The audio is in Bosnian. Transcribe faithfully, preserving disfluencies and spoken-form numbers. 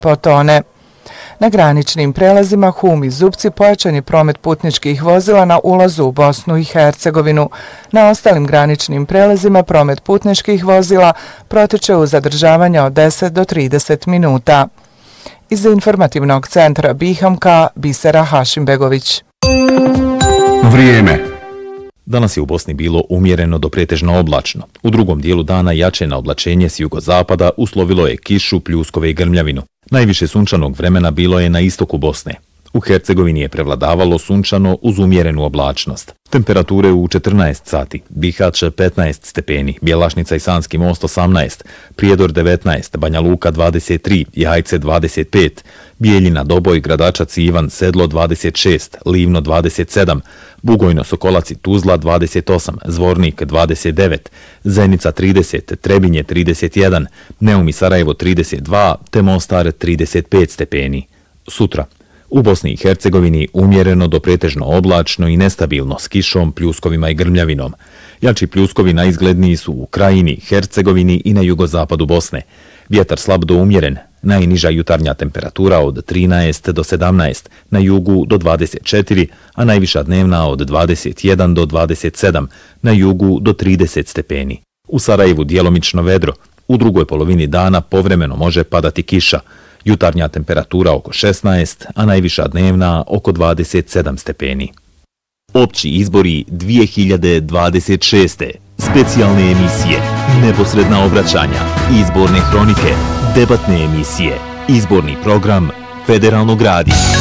po tone. Na graničnim prelazima Hum i Zupci pojačan je promet putničkih vozila na ulazu u Bosnu i Hercegovinu. Na ostalim graničnim prelazima promet putničkih vozila protiče u zadržavanja od deset do trideset minuta. Iz informativnog centra Bihamka, Bisera Hašimbegović. Vrijeme. Danas je u Bosni bilo umjereno do pretežno oblačno. U drugom dijelu dana jače na oblačenje s jugozapada uslovilo je kišu, pljuskove i grmljavinu. Najviše sunčanog vremena bilo je na istoku Bosne. U Hercegovini je prevladavalo sunčano uz umjerenu oblačnost. Temperature u četrnaest sati, Bihać petnaest stepeni, Bjelašnica i Sanski most osamnaest, Prijedor devetnaest, Banja Luka dvadeset tri, Jajce dvadeset pet, Bijeljina, Doboj, Gradačac i Ivan, Sedlo dvadeset šest, Livno dvadeset sedam, Bugojno, Sokolac i Tuzla dvadeset osam, Zvornik dvadeset devet, Zenica trideset, Trebinje trideset jedan, Neum i Sarajevo trideset dva, te Mostar trideset pet stepeni. Sutra u Bosni i Hercegovini umjereno do pretežno oblačno i nestabilno s kišom, pljuskovima i grmljavinom. Jači pljuskovi najizgledniji su u Krajini, Hercegovini i na jugozapadu Bosne. Vjetar slab do umjeren, najniža jutarnja temperatura od trinaest do sedamnaest, na jugu do dvadeset četiri, a najviša dnevna od dvadeset jedan do dvadeset sedam, na jugu do trideset stepeni. U Sarajevu djelomično vedro, u drugoj polovini dana povremeno može padati kiša. Jutarnja temperatura oko šesnaest, a najviša dnevna oko dvadeset sedam stepeni. Opći izbori dvije hiljade dvadeset šeste. Specijalne emisije, neposredna obraćanja, izborne hronike, debatne emisije, izborni program Federalnog radija.